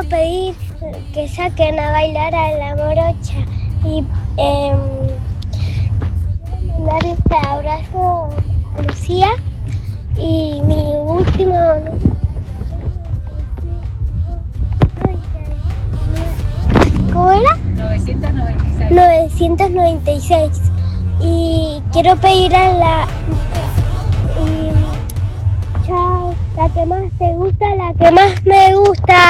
pedir que saquen a bailar a la morocha y mandar este abrazo a Lucía. Y mi último... ¿Cómo era? 996. 996. Y quiero pedir a la... Chao, la que más te gusta, la que más me gusta.